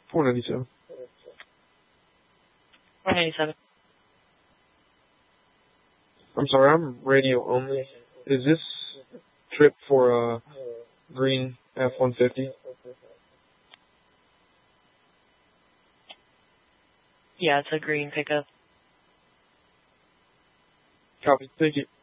497. 497. I'm sorry, I'm radio only. Is this trip for a green F-150? Yeah, it's a green pickup. Copy. Thank you.